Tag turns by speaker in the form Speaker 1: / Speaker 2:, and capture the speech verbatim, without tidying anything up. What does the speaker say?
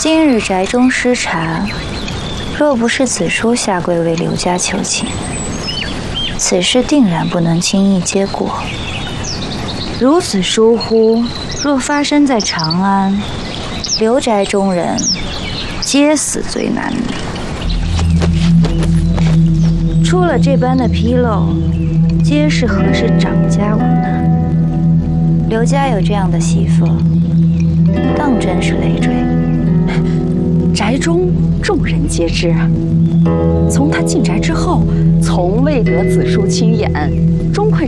Speaker 1: 今日宅中失察，若不是子叔下跪为刘家求情，此事定然不能轻易结果。如此疏忽，若发生在长安，刘宅中人皆死罪难免。出了这般的纰漏，皆是何氏长家无能。刘家有这样的媳妇，当真是累赘。
Speaker 2: 宅中众人皆知，从他进宅之后，从未得子叔亲眼，终快